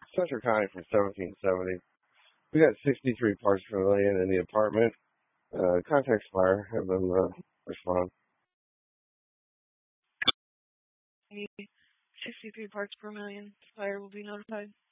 Central County from 1770. We got 63 parts per million in the apartment. Contact Spire. Have them respond. 63 parts per million. Spire will be notified.